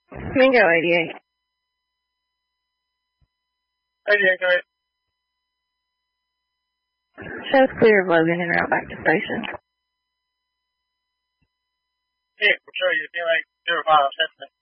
Mingo 88. 88, go ahead. Show's clear of Logan and route back to station. Yeah, we'll show you the 0805 Stephanie.